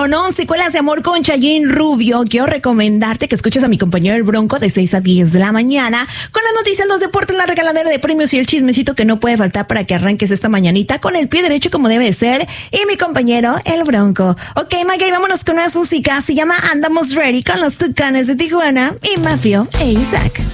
rolonón, Secuelas de Amor con Chayanne Rubio. Quiero recomendarte que escuches a mi compañero El Bronco de 6 a 10 de la mañana con las noticias, los deportes, la regaladera de premios y el chismecito que no puede faltar para que arranques esta mañanita con el pie derecho como debe ser. Y mi compañero El Bronco. Ok, Maggie, vámonos con una música. Se llama Andamos Ready con los Tucanes de Tijuana y Mafio e Isaac.